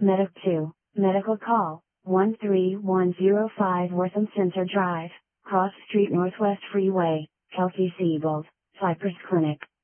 Medic 2, medical call, 13105 Wortham Center Drive, Cross Street Northwest Freeway, Kelsey-Seybold, Cypress Clinic.